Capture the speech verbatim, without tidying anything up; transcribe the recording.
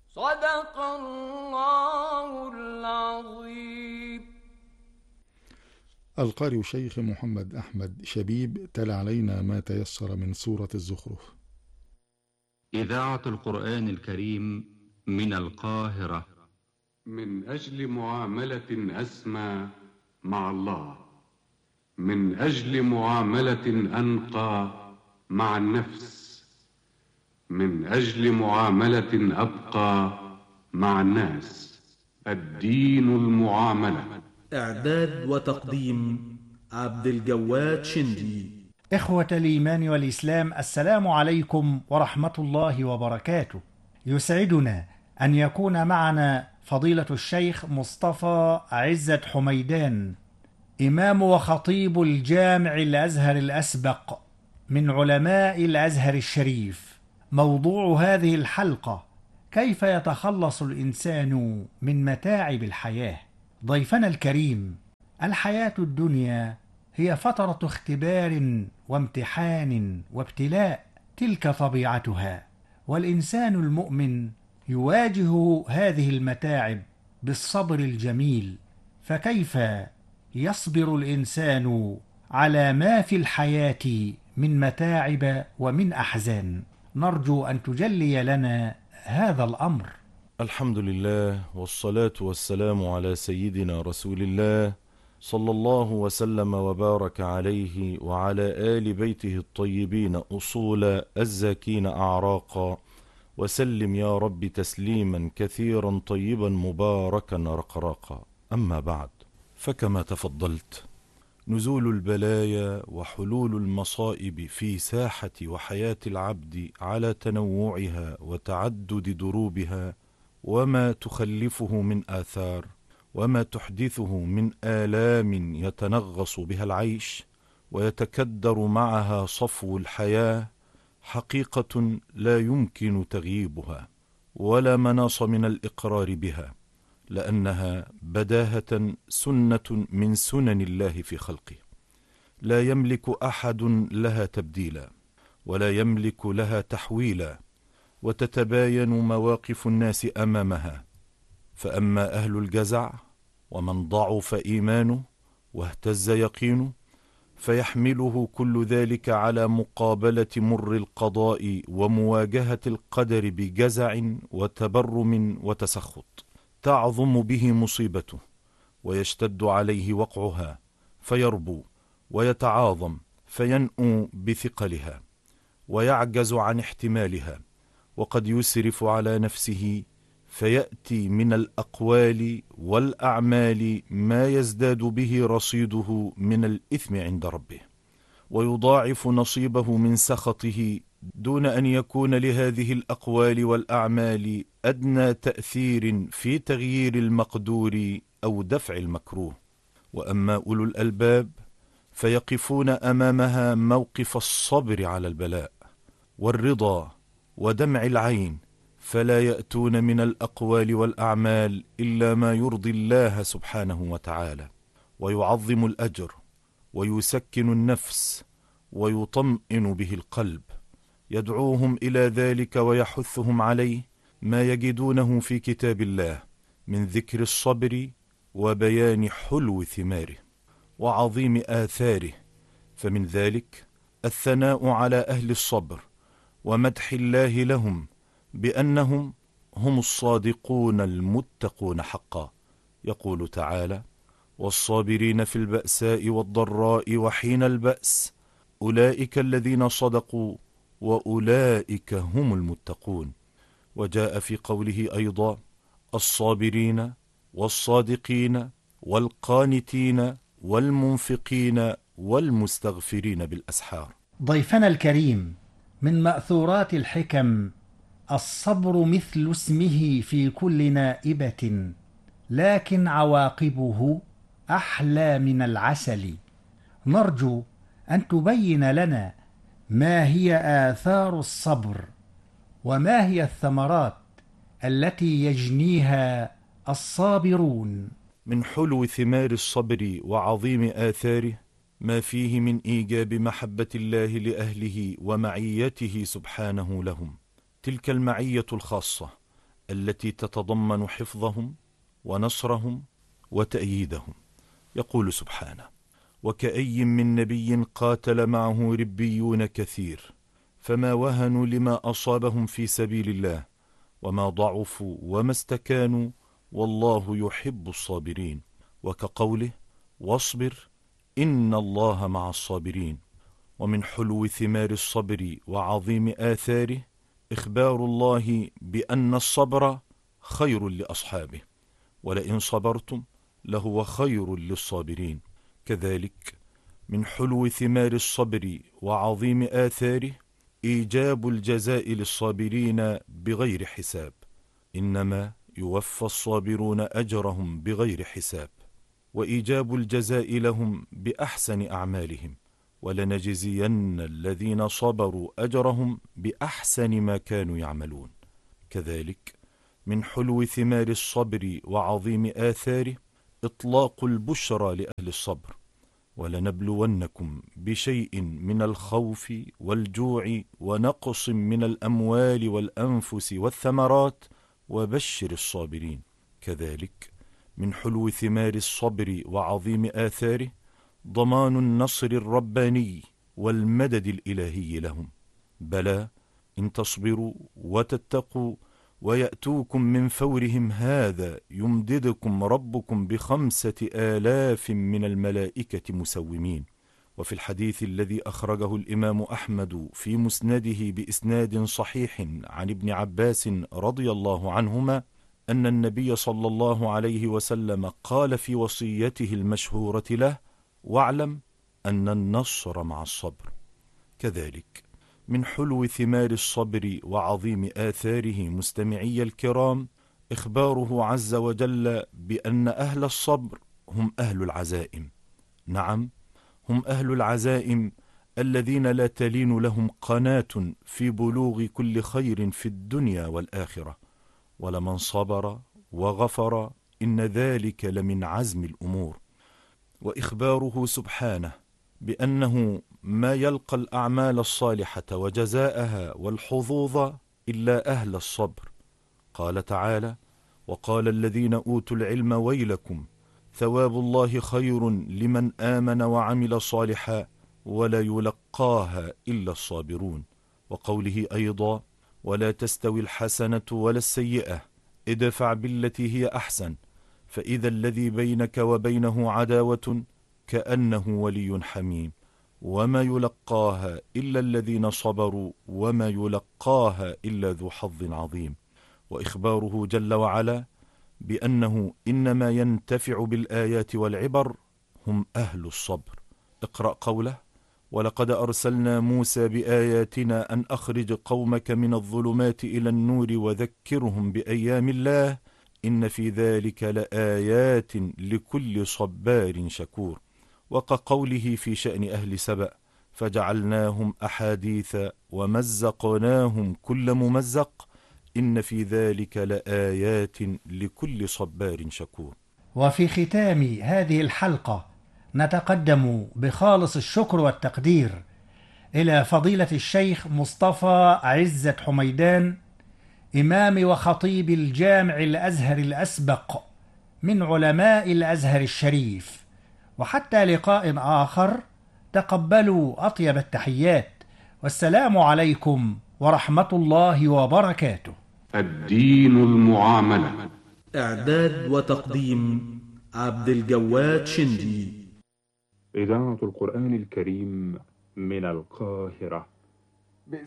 صدق الله العظيم. القارئ الشيخ محمد أحمد شبيب تلا علينا ما تيسر من سورة الزخرف. إذاعة القرآن الكريم من القاهرة. من أجل معاملة أسمى مع الله، من أجل معاملة أنقى مع النفس، من أجل معاملة أبقى مع الناس. الدين المعاملة. إعداد وتقديم عبد الجواد شندي. إخوة الإيمان والإسلام، السلام عليكم ورحمة الله وبركاته. يسعدنا أن يكون معنا فضيلة الشيخ مصطفى عزت حميدان، إمام وخطيب الجامع الأزهر الأسبق من علماء الأزهر الشريف. موضوع هذه الحلقة: كيف يتخلص الإنسان من متاعب الحياة. ضيفنا الكريم: الحياة الدنيا هي فترة اختبار وامتحان وابتلاء، تلك طبيعتها، والإنسان المؤمن يواجه هذه المتاعب بالصبر الجميل. فكيف يصبر الإنسان على ما في الحياة من متاعب ومن أحزان؟ نرجو أن تجلي لنا هذا الأمر. الحمد لله، والصلاة والسلام على سيدنا رسول الله صلى الله وسلم وبارك عليه وعلى آل بيته الطيبين أصولا، الزاكين أعراقا، وسلم يا رب تسليما كثيرا طيبا مباركا رقراقا. أما بعد، فكما تفضلت، نزول البلايا وحلول المصائب في ساحة وحياة العبد على تنوعها وتعدد دروبها، وما تخلفه من آثار، وما تحدثه من آلام يتنغص بها العيش ويتكدر معها صفو الحياة، حقيقة لا يمكن تغييبها ولا مناص من الإقرار بها، لأنها بداهة سنة من سنن الله في خلقه، لا يملك أحد لها تبديلا ولا يملك لها تحويلا، وتتباين مواقف الناس أمامها. فأما أهل الجزع ومن ضعف إيمانه واهتز يقينه، فيحمله كل ذلك على مقابلة مر القضاء ومواجهة القدر بجزع وتبرم وتسخط، تعظم به مصيبته ويشتد عليه وقعها، فيربو ويتعاظم فينأو بثقلها ويعجز عن احتمالها، وقد يسرف على نفسه فيأتي من الأقوال والأعمال ما يزداد به رصيده من الإثم عند ربه، ويضاعف نصيبه من سخطه، دون أن يكون لهذه الأقوال والأعمال أدنى تأثير في تغيير المقدور أو دفع المكروه. وأما أولو الألباب فيقفون أمامها موقف الصبر على البلاء والرضا ودمع العين، فلا يأتون من الأقوال والأعمال إلا ما يرضي الله سبحانه وتعالى، ويعظم الأجر ويسكن النفس ويطمئن به القلب. يدعوهم إلى ذلك ويحثهم عليه ما يجدونه في كتاب الله من ذكر الصبر وبيان حلو ثماره وعظيم آثاره. فمن ذلك الثناء على أهل الصبر ومدح الله لهم بأنهم هم الصادقون المتقون حقا. يقول تعالى: والصابرين في البأساء والضراء وحين البأس أولئك الذين صدقوا وأولئك هم المتقون. وجاء في قوله أيضا: الصابرين والصادقين والقانتين والمنفقين والمستغفرين بالأسحار. ضيفنا الكريم: من مأثورات الحكم: الصبر مثل اسمه في كل نائبة، لكن عواقبه أحلى من العسل. نرجو أن تبين لنا ما هي آثار الصبر، وما هي الثمرات التي يجنيها الصابرون. من حلو ثمار الصبر وعظيم آثاره ما فيه من إيجاب محبة الله لأهله ومعيته سبحانه لهم، تلك المعية الخاصة التي تتضمن حفظهم ونصرهم وتأييدهم. يقول سبحانه: وكأي من نبي قاتل معه ربيون كثير فما وهنوا لما أصابهم في سبيل الله وما ضعفوا وما استكانوا والله يحب الصابرين. وكقوله: واصبر إن الله مع الصابرين. ومن حلو ثمار الصبر وعظيم آثاره إخبار الله بأن الصبر خير لأصحابه، ولئن صبرتم لهو خير للصابرين. كذلك من حلو ثمار الصبر وعظيم آثاره إيجاب الجزاء للصابرين بغير حساب، إنما يوفى الصابرون أجرهم بغير حساب، وإيجاب الجزاء لهم بأحسن أعمالهم، ولنجزين الذين صبروا أجرهم بأحسن ما كانوا يعملون. كذلك من حلو ثمار الصبر وعظيم آثاره إطلاق البشرى لأهل الصبر: ولنبلونكم بشيء من الخوف والجوع ونقص من الأموال والأنفس والثمرات وبشر الصابرين. كذلك من حلو ثمار الصبر وعظيم آثاره ضمان النصر الرباني والمدد الإلهي لهم. بلى إن تصبروا وتتقوا ويأتوكم من فورهم هذا يمددكم ربكم بخمسة آلاف من الملائكة مسومين. وفي الحديث الذي أخرجه الإمام أحمد في مسنده بإسناد صحيح عن ابن عباس رضي الله عنهما أن النبي صلى الله عليه وسلم قال في وصيته المشهورة له: واعلم أن النصر مع الصبر. كذلك من حلو ثمار الصبر وعظيم آثاره مستمعي الكرام إخباره عز وجل بأن أهل الصبر هم أهل العزائم. نعم، هم أهل العزائم الذين لا تلين لهم قناة في بلوغ كل خير في الدنيا والآخرة. ولمن صبر وغفر إن ذلك لمن عزم الأمور. وإخباره سبحانه بأنه ما يلقى الأعمال الصالحة وجزاءها والحظوظ إلا أهل الصبر. قال تعالى: وقال الذين أوتوا العلم ويلكم ثواب الله خير لمن آمن وعمل صالحا ولا يلقاها إلا الصابرون. وقوله أيضا: ولا تستوي الحسنة ولا السيئة ادفع بالتي هي أحسن فإذا الذي بينك وبينه عداوة كأنه ولي حميم وما يلقاها إلا الذين صبروا وما يلقاها إلا ذو حظ عظيم. وإخباره جل وعلا بأنه إنما ينتفع بالآيات والعبر هم أهل الصبر. اقرأ قوله: ولقد أرسلنا موسى بآياتنا أن أخرج قومك من الظلمات إلى النور وذكرهم بأيام الله إن في ذلك لآيات لكل صبار شكور. وكقوله في شأن أهل سبأ: فجعلناهم أحاديث ومزقناهم كل ممزق إن في ذلك لآيات لكل صبار شكور. وفي ختام هذه الحلقة نتقدم بخالص الشكر والتقدير إلى فضيلة الشيخ مصطفى عزة حميدان، إمام وخطيب الجامع الأزهر الأسبق من علماء الأزهر الشريف. وحتى لقاء آخر، تقبلوا أطيب التحيات، والسلام عليكم ورحمة الله وبركاته. الدين المعاملة. إعداد وتقديم عبد الجواد شندي. إذاعة القرآن الكريم من القاهرة.